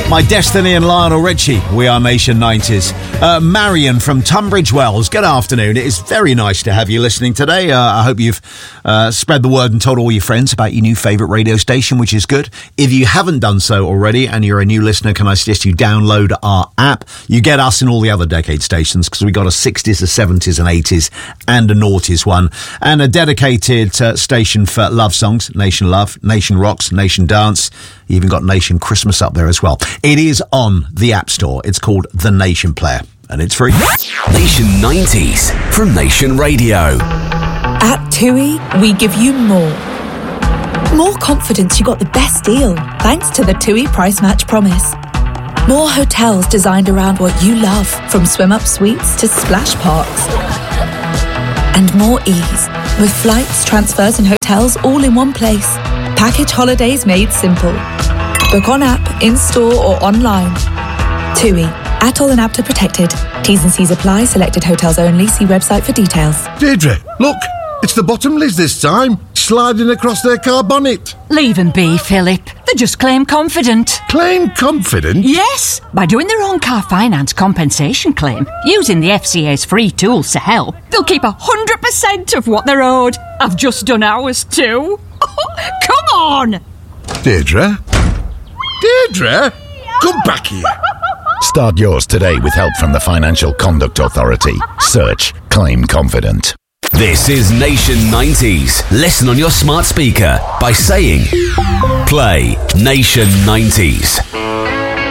My Destiny and Lionel Richie. We are Nation 90s. Marion from Tunbridge Wells. Good afternoon. It is very nice to have you listening today. I hope you've spread the word and told all your friends about your new favourite radio station, which is good. If you haven't done so already and you're a new listener, can I suggest you download our app? You get us in all the other decade stations because we got a 60s, a 70s and 80s and a noughties one. And a dedicated station for love songs. Nation Love, Nation Rocks, Nation Dance. You even got Nation Christmas up there as well. It is on the App Store. It's called The Nation Player, and it's free. Nation 90s from Nation Radio. At TUI, we give you more. More confidence you got the best deal, thanks to the TUI Price Match Promise. More hotels designed around what you love, from swim-up suites to splash parks. And more ease, with flights, transfers and hotels all in one place. Package holidays made simple. Book on app, in-store or online. TUI. ATOL and APTA protected. T's and C's apply. Selected hotels only. See website for details. Deirdre, look. It's the Bottomleys this time. Sliding across their car bonnet. Leave them be, Philip. They just claim confident. Claim confident? Yes. By doing their own car finance compensation claim, using the FCA's free tools to help, they'll keep 100% of what they're owed. I've just done ours too. Come on! Deirdre? Deirdre? Come back here. Start yours today with help from the Financial Conduct Authority. Search Claim Confident. This is Nation 90s. Listen on your smart speaker by saying, play Nation 90s.